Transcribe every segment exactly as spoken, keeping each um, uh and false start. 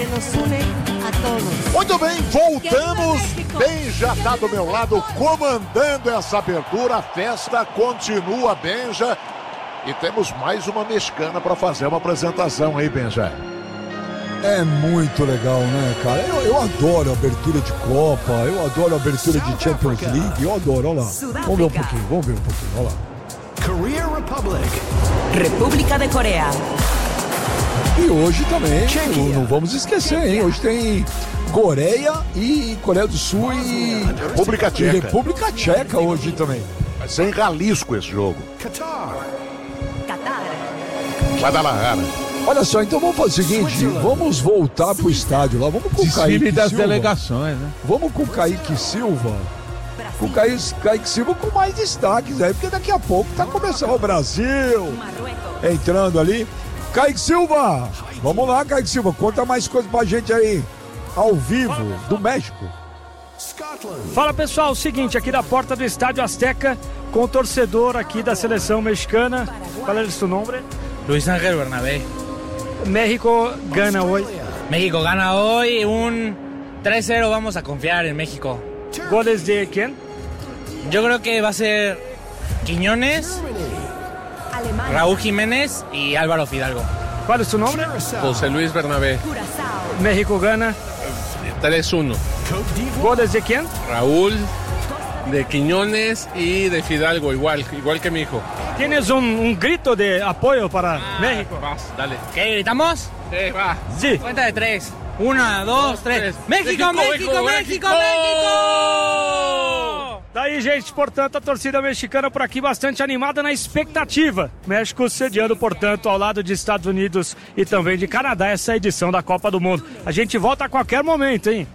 que nos une a todos. Muito bem, voltamos. Benja está do meu lado comandando essa abertura. A festa continua, Benja. E temos mais uma mexicana para fazer uma apresentação aí, Benja. É muito legal, né, cara? Eu, eu adoro a abertura de Copa, eu adoro a abertura de Champions League, eu adoro, olha lá. Vamos ver um pouquinho, vamos ver um pouquinho, olha lá. Korea Republic. República de Coreia. E hoje também, não, não vamos esquecer, hein? Hoje tem Coreia e Coreia do Sul e República Tcheca. E República Tcheca hoje também. Vai ser em Jalisco esse jogo. Qatar. Guadalajara. Olha só, então vamos fazer o seguinte, vamos voltar pro estádio lá, vamos com o Kaique das Silva. delegações, né? Vamos com o Kaique Silva, com o Kaique, Kaique Silva com mais destaques aí, porque daqui a pouco tá começando o Brasil, entrando ali. Kaique Silva, vamos lá, Kaique Silva, conta mais coisas pra gente aí, ao vivo, do México. Fala pessoal, o seguinte, aqui da porta do Estádio Azteca, com o torcedor aqui da seleção mexicana, qual é o seu nome? Luis Ángel Bernabé. México gana hoy. México gana hoy un tres cero, vamos a confiar en México. ¿Goles de quién? Yo creo que va a ser Quiñones, Raúl Jiménez y Álvaro Fidalgo. ¿Cuál es su nombre? José Luis Bernabé. México gana tres uno. ¿Goles de quién? Raúl, de Quiñones y de Fidalgo, igual, igual que mi hijo. ¿Tienes un, un grito de apoyo para ah, México? Vas, dale. ¿Qué, gritamos? Sí, va. Sí. Cuenta de tres. Una, dos, tres. México, México, México, México, México! Daí, gente, portanto, a torcida mexicana por aqui bastante animada na expectativa. México sediando, portanto, ao lado de Estados Unidos e também de Canadá essa edição da Copa do Mundo. A gente volta a qualquer momento, hein?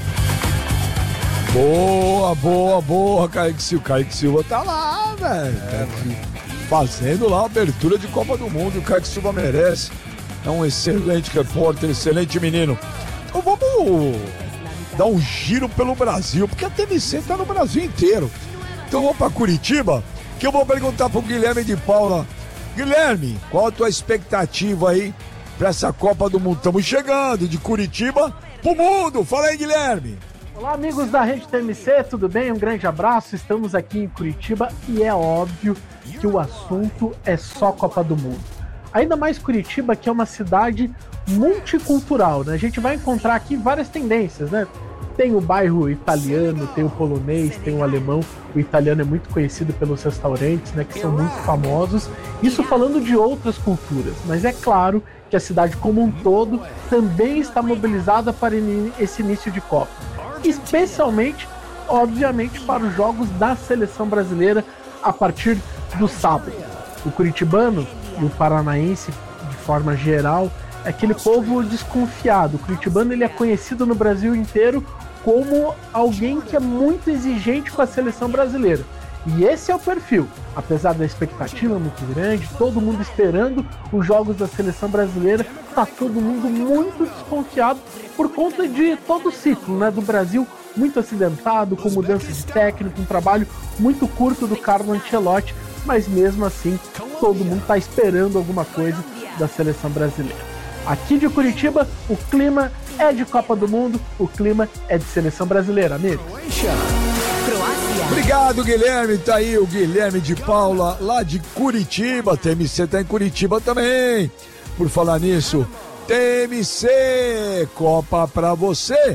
Boa, boa, boa, Kaique Silva. Kaique Silva tá lá, velho. É, fazendo lá a abertura de Copa do Mundo. O Kaique Silva merece. É um excelente repórter, excelente menino. Então vamos dar um giro pelo Brasil, porque a T M C tá no Brasil inteiro. Então vamos para Curitiba, que eu vou perguntar pro Guilherme de Paula. Guilherme, qual a tua expectativa aí para essa Copa do Mundo? Estamos chegando de Curitiba pro mundo. Fala aí, Guilherme. Olá, amigos da Rede T M C, tudo bem? Um grande abraço. Estamos aqui em Curitiba e é óbvio que o assunto é só Copa do Mundo. Ainda mais Curitiba, que é uma cidade multicultural, né? A gente vai encontrar aqui várias tendências, né? Tem o bairro italiano, tem o polonês, tem o alemão. O italiano é muito conhecido pelos restaurantes, né? Que são muito famosos. Isso falando de outras culturas, mas é claro que a cidade como um todo também está mobilizada para esse início de Copa. Especialmente, obviamente, para os jogos da seleção brasileira a partir do sábado. O curitibano e o paranaense, de forma geral, é aquele povo desconfiado. O curitibano ele é conhecido no Brasil inteiro como alguém que é muito exigente com a seleção brasileira. E esse é o perfil. Apesar da expectativa muito grande, todo mundo esperando os jogos da seleção brasileira, tá todo mundo muito desconfiado por conta de todo o ciclo, né, do Brasil muito acidentado, com mudança de técnico, um trabalho muito curto do Carlo Ancelotti, mas mesmo assim todo mundo tá esperando alguma coisa da seleção brasileira. Aqui de Curitiba, o clima é de Copa do Mundo, o clima é de seleção brasileira, amigo. Obrigado, Guilherme. Tá aí o Guilherme de Paula, lá de Curitiba. T M C tá em Curitiba também. Por falar nisso, T M C, Copa pra você.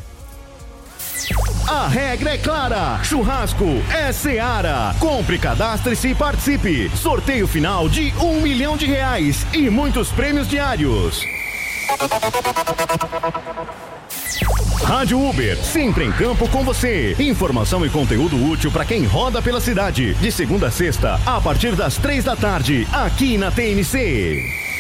A regra é clara, churrasco é Seara. Compre, cadastre-se e participe. Sorteio final de um milhão de reais e muitos prêmios diários. Rádio Uber, sempre em campo com você. Informação e conteúdo útil para quem roda pela cidade. De segunda a sexta, a partir das três da tarde, aqui na T N C.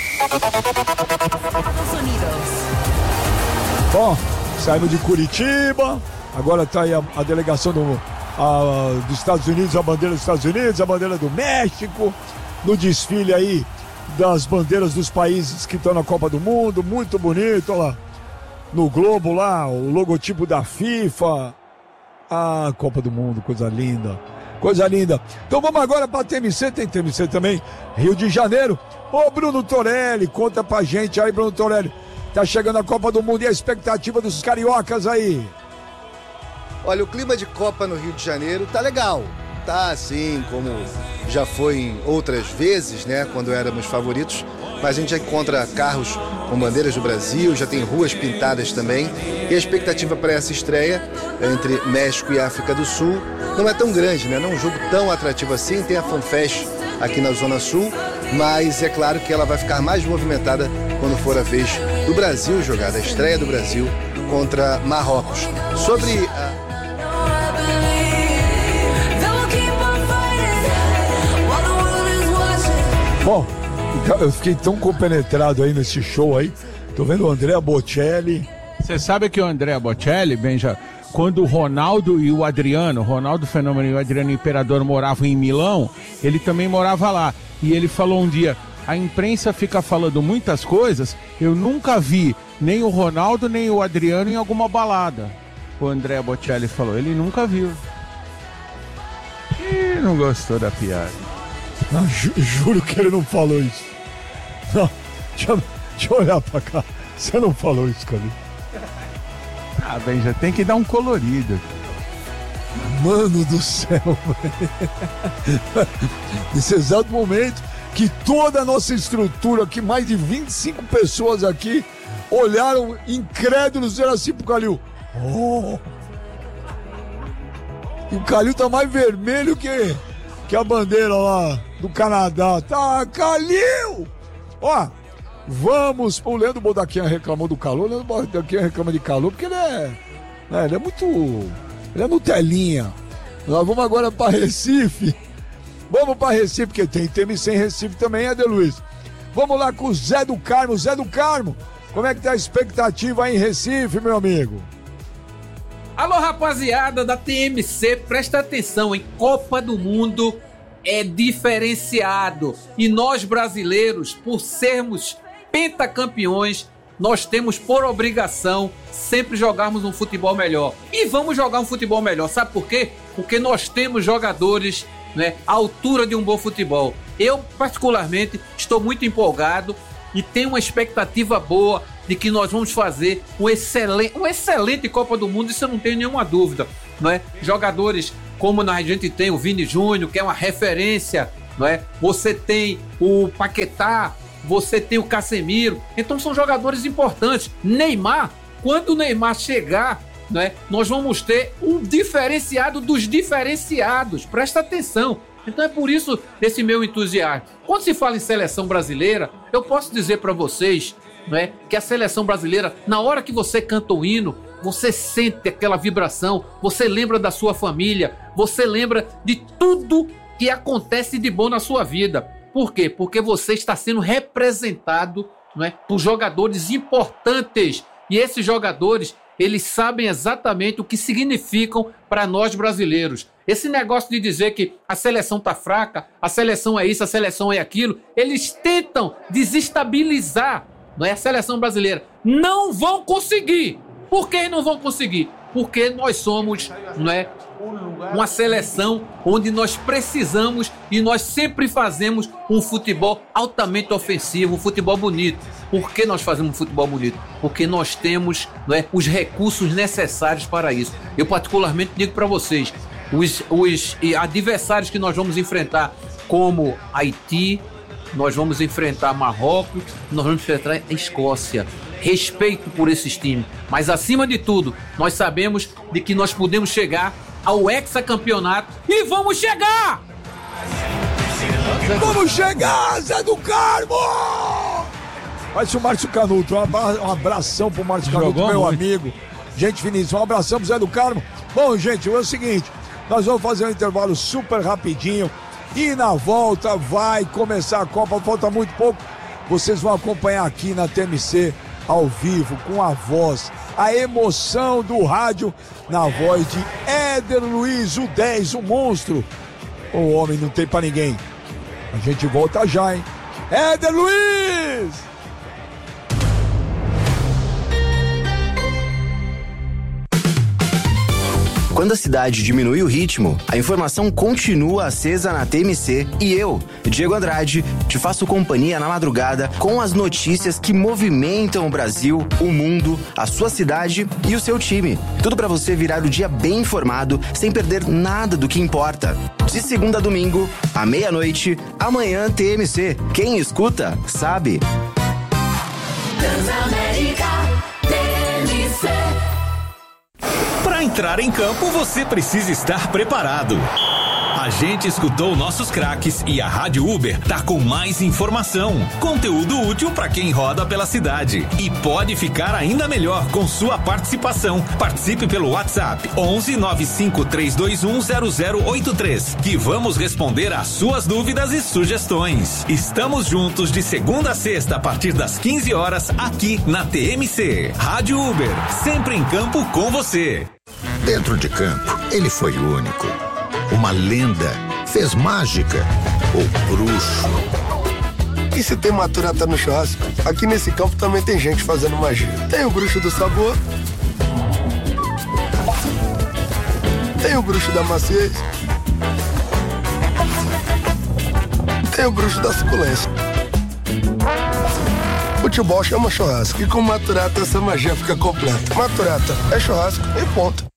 Bom, saímos de Curitiba. Agora tá aí a, a delegação do, a, dos Estados Unidos, a bandeira dos Estados Unidos, a bandeira do México, no desfile aí das bandeiras dos países que estão na Copa do Mundo, muito bonito, olha lá, no globo lá, o logotipo da FIFA, a Copa do Mundo, coisa linda, coisa linda. Então vamos agora para T M C, tem T M C também, Rio de Janeiro. Ô Bruno Torelli, conta pra gente aí, Bruno Torelli. Tá chegando a Copa do Mundo e a expectativa dos cariocas aí. Olha, o clima de Copa no Rio de Janeiro tá legal. Tá assim, como já foi em outras vezes, né, quando éramos favoritos. Mas a gente já encontra carros com bandeiras do Brasil, já tem ruas pintadas também. E a expectativa para essa estreia entre México e África do Sul não é tão grande, né? Não é um jogo tão atrativo assim. Tem a FanFest aqui na Zona Sul, mas é claro que ela vai ficar mais movimentada quando for a vez do Brasil jogar, a estreia do Brasil contra Marrocos. Sobre a... Bom, eu fiquei tão compenetrado aí nesse show aí. Tô vendo o Andrea Bocelli. Você sabe que o Andrea Bocelli, Benja, quando o Ronaldo e o Adriano, Ronaldo Fenômeno e o Adriano Imperador moravam em Milão, ele também morava lá. E ele falou um dia, a imprensa fica falando muitas coisas, eu nunca vi nem o Ronaldo nem o Adriano em alguma balada. O Andrea Bocelli falou, ele nunca viu. E não gostou da piada. Não, ju- juro que ele não falou isso. Não, deixa, deixa eu olhar pra cá. Você não falou isso, Calil. Ah, bem, já tem que dar um colorido. Mano do céu, velho. Nesse exato momento que toda a nossa estrutura aqui, mais de vinte e cinco pessoas aqui, olharam incrédulos, era assim pro Calil. Oh! E o Calil tá mais vermelho que... que a bandeira lá do Canadá. Tá, Calil! Ó, vamos... O Leandro Bodaquinha reclamou do calor. O Leandro Bodaquinha reclama de calor porque ele é... Né, ele é muito... Ele é Nutelinha. Nós vamos agora pra Recife. Vamos pra Recife, porque tem T M C em Recife também, é, De Luiz? Vamos lá com o Zé do Carmo. Zé do Carmo, como é que tá a expectativa aí em Recife, meu amigo? Alô, rapaziada da T M C, presta atenção, em Copa do Mundo é diferenciado. E nós brasileiros, por sermos pentacampeões, nós temos por obrigação sempre jogarmos um futebol melhor. E vamos jogar um futebol melhor, sabe por quê? Porque nós temos jogadores, né, à altura de um bom futebol. Eu, particularmente, estou muito empolgado e tenho uma expectativa boa de que nós vamos fazer um excelente, uma excelente Copa do Mundo, isso eu não tenho nenhuma dúvida, não é? Jogadores como a gente tem o Vini Júnior, que é uma referência, não é? Você tem o Paquetá, você tem o Casemiro, então são jogadores importantes. Neymar, quando o Neymar chegar, não é? Nós vamos ter um diferenciado dos diferenciados, presta atenção. Então é por isso esse meu entusiasmo. Quando se fala em seleção brasileira, eu posso dizer para vocês, não é, que a seleção brasileira, na hora que você canta o hino, você sente aquela vibração, você lembra da sua família, você lembra de tudo que acontece de bom na sua vida. Por quê? Porque você está sendo representado, não é, por jogadores importantes. E esses jogadores, eles sabem exatamente o que significam para nós brasileiros. Esse negócio de dizer que a seleção tá fraca, a seleção é isso, a seleção é aquilo, eles tentam desestabilizar, não é, a seleção brasileira. Não vão conseguir. Por que não vão conseguir? Porque nós somos, não é, uma seleção onde nós precisamos e nós sempre fazemos um futebol altamente ofensivo, um futebol bonito. Por que nós fazemos um futebol bonito? Porque nós temos, não é, os recursos necessários para isso. Eu particularmente digo para vocês, os, os adversários que nós vamos enfrentar, como Haiti, nós vamos enfrentar Marrocos, nós vamos enfrentar a Escócia. Respeito por esses times, mas acima de tudo, nós sabemos de que nós podemos chegar ao hexacampeonato e vamos chegar! Vamos chegar, Zé do Carmo! Vai ser o Márcio Canuto, um abra- um abração pro Márcio Canuto, Jogou meu muito. amigo. Gente finíssima, um abração pro Zé do Carmo. Bom, gente, é o seguinte, nós vamos fazer um intervalo super rapidinho e na volta vai começar a Copa, falta muito pouco. Vocês vão acompanhar aqui na T M C ao vivo, com a voz, a emoção do rádio, na voz de Éder Luiz, o dez, o monstro. O homem não tem pra ninguém. A gente volta já, hein? Éder Luiz! Quando a cidade diminui o ritmo, a informação continua acesa na T M C e eu, Diego Andrade, te faço companhia na madrugada com as notícias que movimentam o Brasil, o mundo, a sua cidade e o seu time. Tudo para você virar o dia bem informado, sem perder nada do que importa. De segunda a domingo, à meia-noite, amanhã T M C. Quem escuta, sabe. Transamérica T M C. Para entrar em campo, você precisa estar preparado. A gente escutou nossos craques e a Rádio Uber tá com mais informação, conteúdo útil para quem roda pela cidade. E pode ficar ainda melhor com sua participação. Participe pelo WhatsApp onze nove cinco três dois um zero zero oito três, que vamos responder às suas dúvidas e sugestões. Estamos juntos de segunda a sexta a partir das quinze horas aqui na T M C. Rádio Uber, sempre em campo com você. Dentro de campo, ele foi único. Uma lenda, fez mágica, ou bruxo. E se tem maturata no churrasco, aqui nesse campo também tem gente fazendo magia. Tem o bruxo do sabor, tem o bruxo da maciez, tem o bruxo da suculência. Futebol chama churrasco e com maturata essa magia fica completa. Maturata é churrasco e ponto.